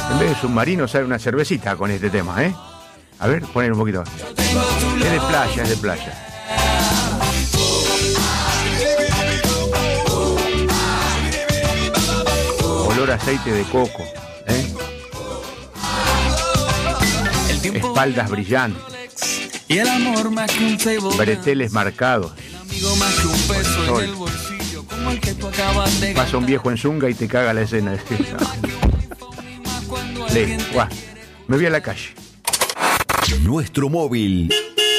En vez de submarino sale una cervecita con este tema, ¿eh? A ver, poner un poquito. Es de playa, es de playa. Olor a aceite de coco, ¿eh? Espaldas brillantes. Y el amor más que un table, breteles marcados. el amigo más que un peso Sol. en el bolsillo, como el que tú acabas de Pasa un viejo en zunga y te caga la escena. Me voy a la calle. Nuestro móvil.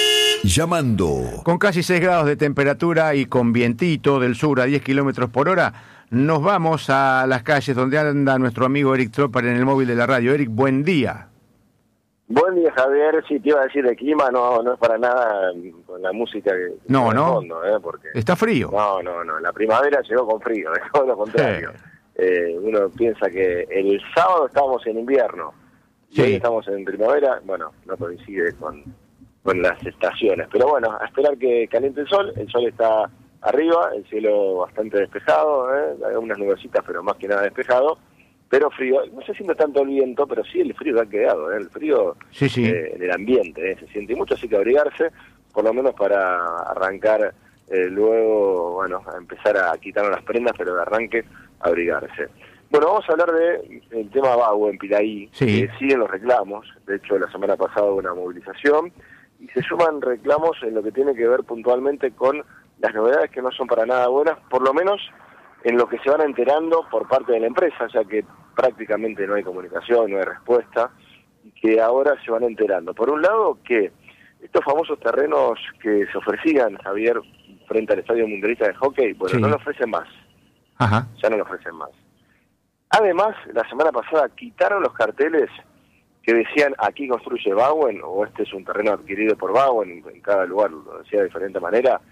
Llamando. Con casi 6 grados de temperatura y con vientito del sur a 10 kilómetros por hora, nos vamos a las calles donde anda nuestro amigo Eric Tropper en el móvil de la radio. Eric, buen día. Buen día, Javier. Sí, te iba a decir de clima, no es para nada con la música que No, de no. fondo, porque Está frío. no, la primavera llegó con frío, es todo lo contrario. Uno piensa que el sábado estábamos en invierno, y hoy estamos en primavera. Bueno, no coincide con las estaciones, pero bueno, a esperar que caliente el sol está arriba, el cielo bastante despejado, hay unas nubecitas, pero más que nada despejado. Pero frío, no se siente tanto el viento, pero sí el frío que ha quedado, el frío Sí. en el ambiente, se siente mucho, así que abrigarse, por lo menos para arrancar luego, bueno, a empezar a quitarnos las prendas, pero de arranque abrigarse. Bueno, vamos a hablar del tema Bago en Pilaí, que siguen los reclamos. De hecho, la semana pasada hubo una movilización y se suman reclamos en lo que tiene que ver puntualmente con las novedades que no son para nada buenas, por lo menos en lo que se van enterando por parte de la empresa, ya que prácticamente no hay comunicación, no hay respuesta, y que ahora se van enterando. Por un lado, que estos famosos terrenos que se ofrecían, Javier, frente al Estadio Mundialista de Hockey, bueno, no lo ofrecen más. Ajá. Ya no lo ofrecen más. Además, la semana pasada quitaron los carteles que decían aquí construye Bauen, o este es un terreno adquirido por Bauen, en cada lugar lo decía de diferente manera,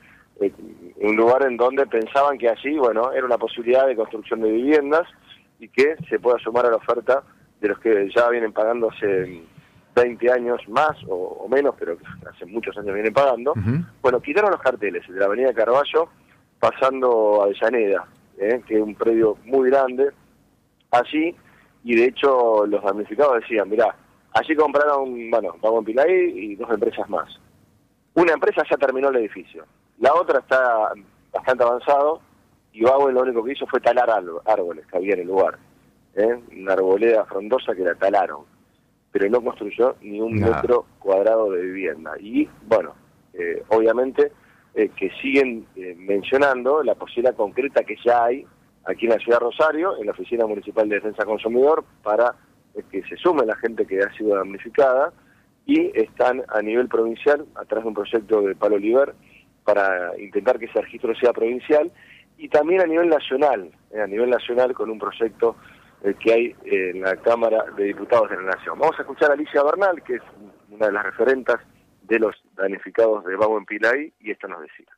un lugar en donde pensaban que allí, bueno, era una posibilidad de construcción de viviendas y que se pueda sumar a la oferta de los que ya vienen pagando hace 20 años más o menos, pero hace muchos años vienen pagando. Bueno, quitaron los carteles de la avenida Carballo pasando a Avellaneda, que es un predio muy grande allí, y de hecho los damnificados decían, mirá, allí compraron, bueno, Bauen Pilaí y 2 empresas más. Una empresa ya terminó el edificio, la otra está bastante avanzado, y Bauen lo único que hizo fue talar árboles que había en el lugar, una arboleda frondosa que la talaron, pero no construyó ni un metro cuadrado de vivienda. Y bueno, obviamente que siguen mencionando la posibilidad concreta que ya hay aquí en la ciudad de Rosario, en la Oficina Municipal de Defensa del Consumidor, para que se sume la gente que ha sido damnificada, y están a nivel provincial, a través de un proyecto de Palo Oliver, para intentar que ese registro sea provincial, y también a nivel nacional con un proyecto que hay en la Cámara de Diputados de la Nación. Vamos a escuchar a Alicia Bernal, que es una de las referentas de los damnificados de Bauen Pilaí, y esto nos decía.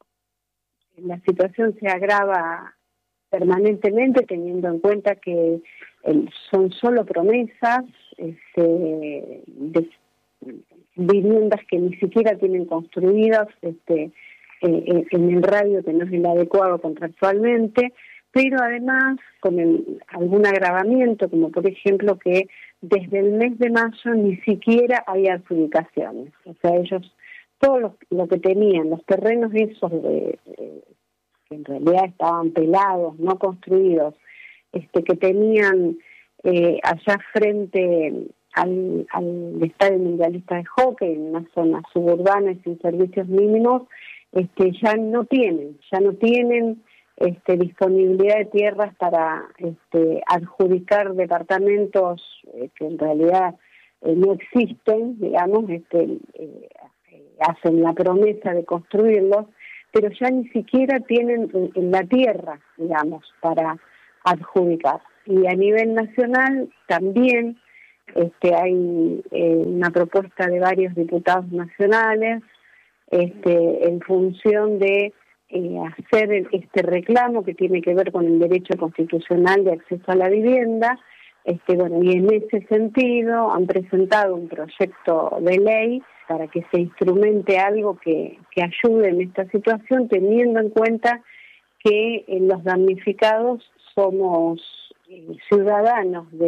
La situación se agrava permanentemente, teniendo en cuenta que son solo promesas de viviendas que ni siquiera tienen construidas en el radio que no es el adecuado contractualmente, pero además con algún agravamiento, como por ejemplo que desde el mes de mayo ni siquiera hay adjudicaciones. O sea, ellos, todo lo que tenían, los terrenos esos que en realidad estaban pelados, no construidos, que tenían allá frente al Estadio Mundialista de Hockey, en una zona suburbana y sin servicios mínimos, ya no tienen disponibilidad de tierras para adjudicar departamentos que en realidad no existen, digamos, hacen la promesa de construirlos, pero ya ni siquiera tienen la tierra, digamos, para adjudicar. Y a nivel nacional también hay una propuesta de varios diputados nacionales en función de hacer este reclamo que tiene que ver con el derecho constitucional de acceso a la vivienda. Y en ese sentido han presentado un proyecto de ley para que se instrumente algo que ayude en esta situación, teniendo en cuenta que los damnificados somos ciudadanos de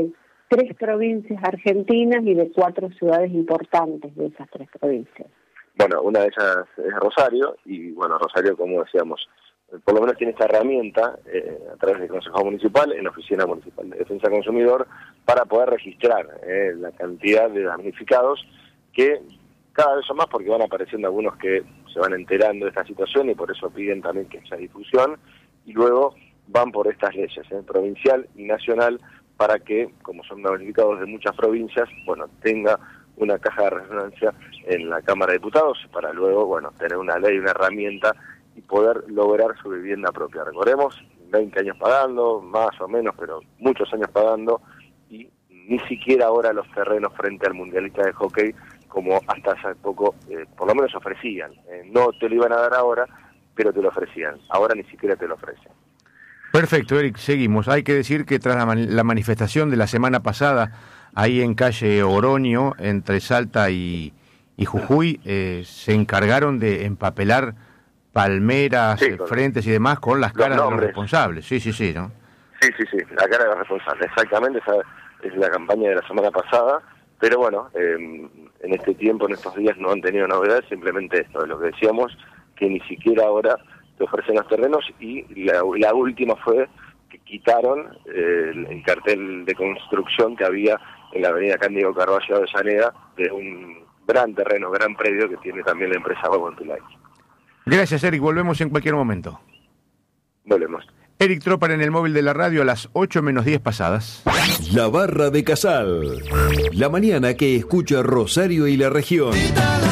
3 provincias argentinas y de 4 ciudades importantes de esas 3 provincias. Bueno, una de ellas es Rosario, y bueno, Rosario, como decíamos, por lo menos tiene esta herramienta a través del Consejo Municipal, en la Oficina Municipal de Defensa del Consumidor, para poder registrar la cantidad de damnificados, que cada vez son más porque van apareciendo algunos que se van enterando de esta situación y por eso piden también que haya difusión, y luego van por estas leyes, provincial y nacional, para que, como son damnificados de muchas provincias, bueno, tenga una caja de resonancia en la Cámara de Diputados para luego, bueno, tener una ley, una herramienta y poder lograr su vivienda propia. Recordemos, 20 años pagando, más o menos, pero muchos años pagando, y ni siquiera ahora los terrenos frente al mundialista de hockey, como hasta hace poco, por lo menos ofrecían. No te lo iban a dar ahora, pero te lo ofrecían. Ahora ni siquiera te lo ofrecen. Perfecto, Eric, seguimos. Hay que decir que tras la manifestación de la semana pasada, ahí en calle Oroño, entre Salta y Jujuy, se encargaron de empapelar palmeras, sí, frentes y demás con las caras de los responsables. Sí, ¿no? Sí, la cara de los responsables, exactamente, esa es la campaña de la semana pasada, pero bueno, en este tiempo, en estos días no han tenido novedades, simplemente esto de lo que decíamos, que ni siquiera ahora te ofrecen los terrenos, y la última fue que quitaron el cartel de construcción que había en la avenida Cándido Carballo de Avellaneda, de un gran terreno, gran predio que tiene también la empresa Baguantulay. Gracias, Eric, volvemos en cualquier momento. Volvemos. Eric Tropar en el móvil de la radio a las 8 menos 10 pasadas. La Barra de Casal. La mañana que escucha Rosario y la región.